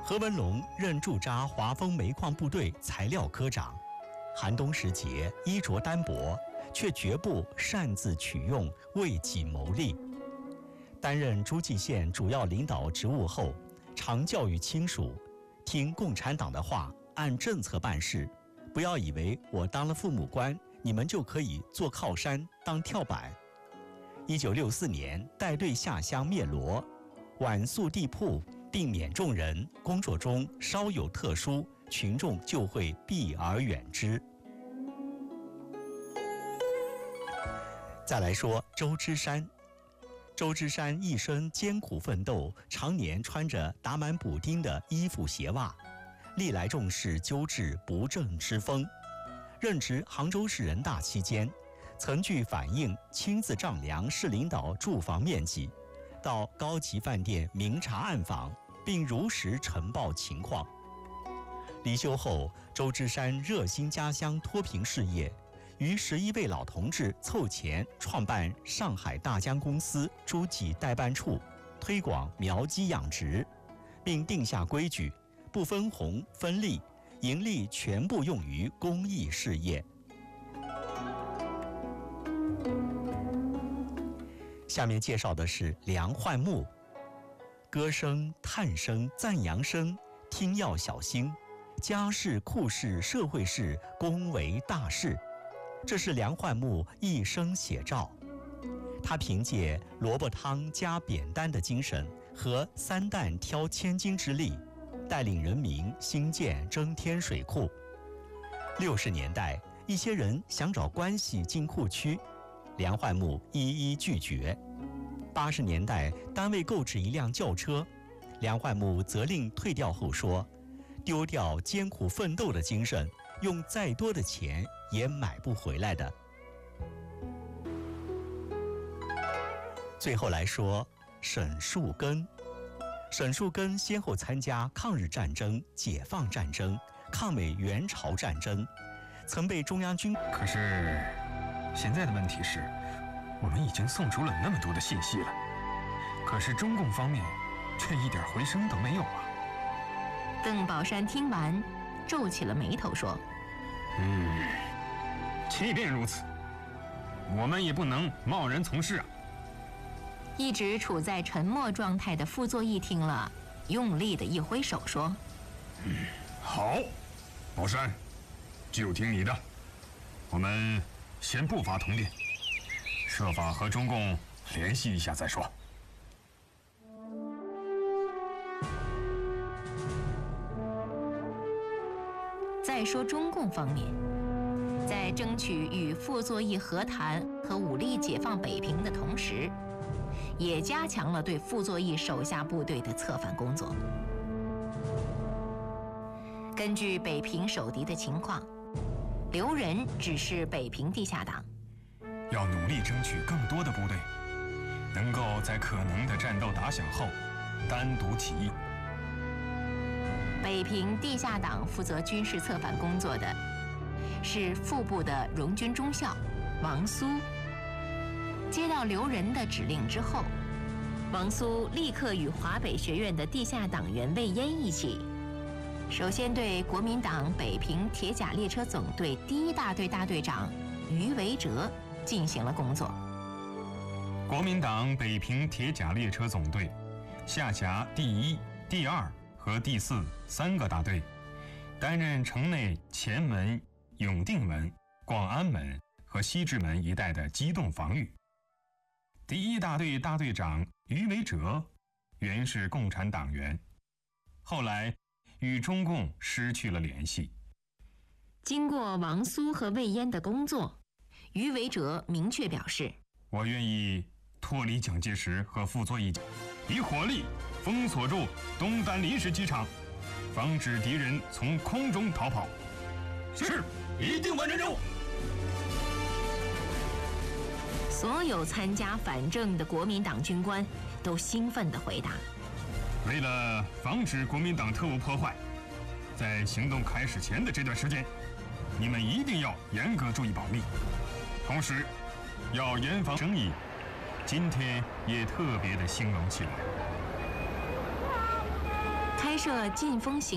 何文龙任驻扎华丰煤矿部队材料科长，寒冬时节衣着单薄，却绝不擅自取用，为己谋利。担任诸暨县主要领导职务后，常教育亲属，听共产党的话，按政策办事，不要以为我当了父母官，你们就可以做靠山当跳板。1964年带队下乡灭罗，晚宿地铺，并免众人，工作中稍有特殊，群众就会避而远之。再来说周之山。周之山一生艰苦奋斗，常年穿着打满补丁的衣服鞋袜，历来重视纠治不正之风。任职杭州市人大期间，曾据反映亲自丈量市领导住房面积，到高级饭店明察暗访，并如实呈报情况。离休后，周之山热心家乡脱贫事业，与11位老同志凑钱创办上海大疆公司诸暨代办处，推广苗鸡养殖，并定下规矩，不分红分利，盈利全部用于公益事业。下面介绍的是梁焕木，歌声、叹声、赞扬声，听要小心，家事、库事、社会事，公为大事。这是梁焕木一生写照。他凭借萝卜汤加扁担的精神和3担挑千斤之力，带领人民兴建增添水库。60年代，一些人想找关系进库区，梁焕木一一拒绝。80年代，单位购置一辆轿车，梁焕木责令退掉后说：“丢掉艰苦奋斗的精神，用再多的钱也买不回来的。”最后来说沈树根。沈树根先后参加抗日战争、解放战争、抗美援朝战争，曾被中央军。 可是现在的问题是，我们已经送出了那么多的信息了，可是中共方面却一点回声都没有啊。 邓宝山听完皱起了眉头说：“ 即便如此，我们也不能贸然从事啊。” 一直处在沉默状态的傅作义听了，用力的一挥手说：“ 好，宝山，就听你的。我们先不发通电，设法和中共联系一下再说。” 再说中共方面，在争取与傅作义和谈和武力解放北平的同时，也加强了对傅作义手下部队的策反工作。根据北平守敌的情况，刘仁指示北平地下党要努力争取更多的部队，能够在可能的战斗打响后单独起义。 北平地下党负责军事策反工作的是副部的荣军中校王苏。接到刘仁的指令之后，王苏立刻与华北学院的地下党员魏延一起，首先对国民党北平铁甲列车总队第1大队大队长于维哲进行了工作。 国民党北平铁甲列车总队下辖第1、第2和第4 3个大队，担任城内前门、永定门、广安门和西直门一带的机动防御。第1大队大队长于维哲原是共产党员，后来与中共失去了联系。 经过王苏和魏延的工作，于维哲明确表示：“ 我愿意脱离蒋介石和傅作义，以火力封锁住东单临时机场，防止敌人从空中逃跑。”是，一定完成任务。 所有参加反正的国民党军官都兴奋地回答：“ 为了防止国民党特务破坏，在行动开始前的这段时间，你们一定要严格注意保密，同时要严防生意。今天也特别的兴隆起来。” 开设禁风行